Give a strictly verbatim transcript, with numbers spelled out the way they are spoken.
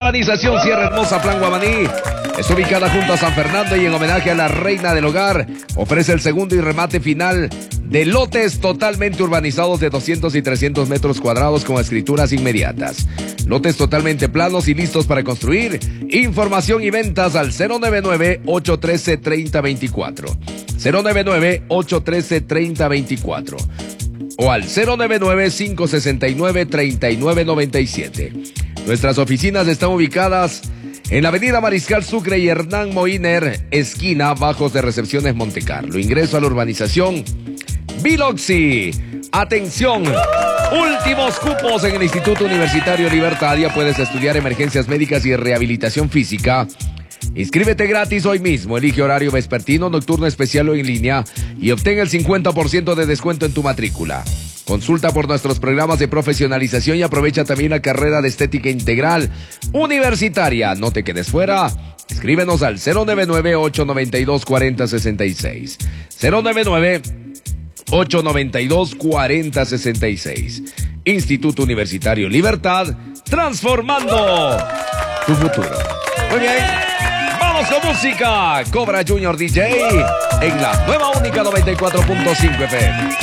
Urbanización Sierra Hermosa, Plan Guamaní. Está ubicada junto a San Fernando y en homenaje a la reina del hogar, ofrece el segundo y remate final de lotes totalmente urbanizados de doscientos y trescientos metros cuadrados con escrituras inmediatas. Lotes totalmente planos y listos para construir. Información y ventas al cero nueve nueve, ocho uno tres, tres cero dos cuatro. cero nueve nueve, ocho uno tres, tres cero dos cuatro. O al cero nueve nueve, cinco seis nueve, tres nueve nueve siete. Nuestras oficinas están ubicadas en la avenida Mariscal Sucre y Hernán Moiner, esquina Bajos de Recepciones Montecarlo. Ingreso a la urbanización Biloxi. Atención, últimos cupos en el Instituto Universitario Libertadia. Puedes estudiar emergencias médicas y rehabilitación física. Inscríbete gratis hoy mismo. Elige horario vespertino, nocturno, especial o en línea y obtén el cincuenta por ciento de descuento en tu matrícula. Consulta por nuestros programas de profesionalización y aprovecha también la carrera de estética integral universitaria. No te quedes fuera. Escríbenos al cero nueve nueve, ocho nueve dos, cuatro cero seis seis. cero nueve nueve, ocho nueve dos, cuatro cero seis seis. Instituto Universitario Libertad, transformando tu futuro. Muy bien. Vamos con música. Cobra Junior D J en la nueva única noventa y cuatro punto cinco F M.